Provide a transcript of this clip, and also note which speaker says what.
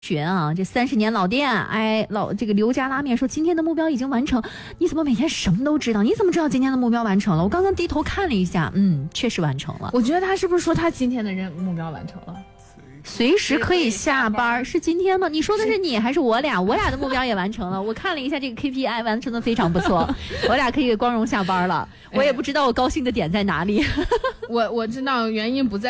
Speaker 1: 学啊，这30年老店，哎，这个刘家拉面说今天的目标已经完成。你怎么每天什么都知道？你怎么知道今天的目标完成了？我刚刚低头看了一下，确实完成了。
Speaker 2: 我觉得他是不是说他今天的目标完成了？
Speaker 1: 随时可以下班，是今天吗？你说的是你还是我俩？我俩的目标也完成了。我看了一下这个 KPI， 完成的非常不错，我俩可以光荣下班了。我也不知道我高兴的点在哪里。
Speaker 2: 我知道原因不在